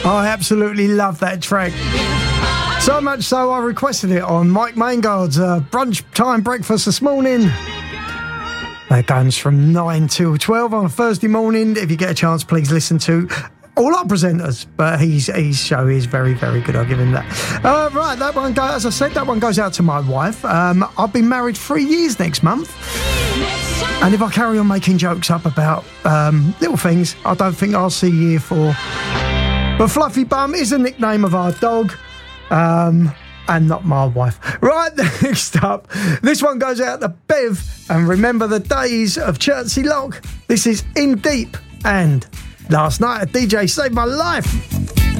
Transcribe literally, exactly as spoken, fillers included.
I absolutely love that track. So much so I requested it on Mike Maingard's uh, brunch time breakfast this morning. That goes from nine till twelve on a Thursday morning. If you get a chance, please listen to all our presenters, but his, his show is very, very good. I'll give him that. Uh, right, that one goes, as I said, that one goes out to my wife. Um, I've been married three years next month. And if I carry on making jokes up about um, little things, I don't think I'll see year four. But Fluffy Bum is the nickname of our dog. Um, and not my wife. Right, next up, this one goes out to Bev, and remember the days of Chertsey Lock. This is In Deep, and Last Night a D J Saved My Life.